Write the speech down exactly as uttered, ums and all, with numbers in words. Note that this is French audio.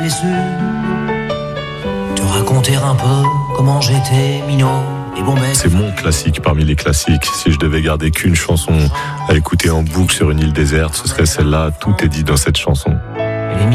Te raconter un peu comment j'étais minot et bon mec. C'est mon classique parmi les classiques. Si je devais garder qu'une chanson à écouter en boucle sur une île déserte, ce serait celle-là. Tout est dit dans cette chanson.